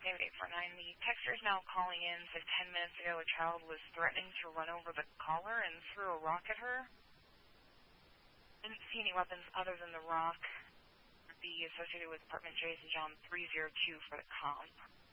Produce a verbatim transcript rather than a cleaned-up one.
David eight four nine. The texter is now calling in. Said ten minutes ago a child was threatening to run over the caller and threw a rock at her. Didn't see any weapons other than the rock. Be associated with Apartment J John three zero two for the comp.